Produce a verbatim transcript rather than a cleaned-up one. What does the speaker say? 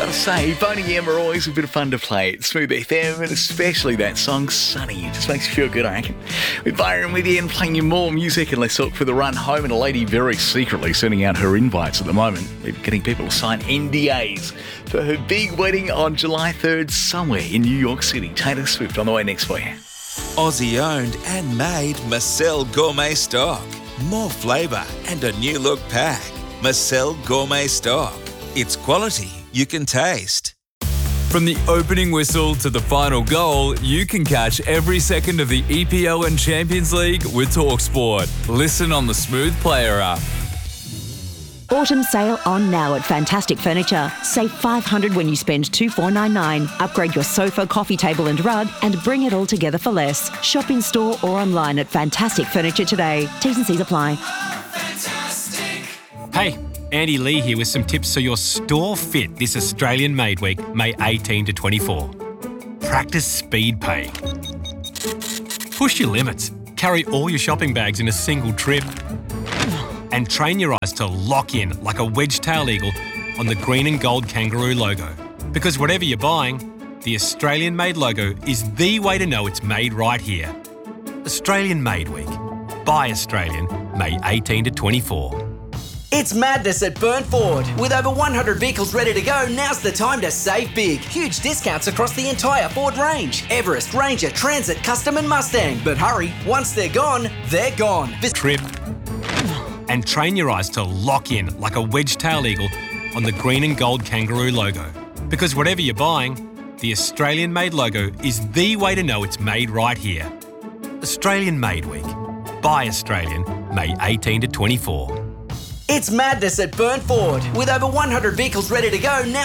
Gotta say, Boney M are always a bit of fun to play at Smooth F M, and especially that song, Sunny. It just makes you feel good, I reckon. With Byron with you and playing you more music, and let's talk for the run home. And a lady very secretly sending out her invites at the moment. We're getting people to sign N D As for her big wedding on July third somewhere in New York City. Taylor Swift on the way next for you. Aussie owned and made Marcel Gourmet Stock. More flavour and a new look pack. Marcel Gourmet Stock. It's quality you can taste. From the opening whistle to the final goal, you can catch every second of the E P L and Champions League with TalkSport. Listen on the Smooth Player app. Autumn sale on now at Fantastic Furniture. Save five hundred dollars when you spend two thousand four hundred ninety-nine dollars. Upgrade your sofa, coffee table and rug and bring it all together for less. Shop in store or online at Fantastic Furniture today. T's and C's apply. Hey, Andy Lee here with some tips so your store fit this Australian Made Week, May eighteenth to twenty-four. Practice speed paying. Push your limits. Carry all your shopping bags in a single trip. And train your eyes to lock in like a wedge-tailed eagle on the green and gold kangaroo logo. Because whatever you're buying, the Australian Made logo is the way to know it's made right here. Australian Made Week. Buy Australian, May eighteenth to twenty-four. It's madness at Burn Ford. With over one hundred vehicles ready to go, now's the time to save big. Huge discounts across the entire Ford range. Everest, Ranger, Transit, Custom and Mustang. But hurry, once they're gone, they're gone. Vis- Trip. And train your eyes to lock in like a wedge-tailed eagle on the green and gold kangaroo logo. Because whatever you're buying, the Australian Made logo is the way to know it's made right here. Australian Made Week. Buy Australian, May eighteenth to twenty-four. It's madness at Burn Ford. With over one hundred vehicles ready to go, now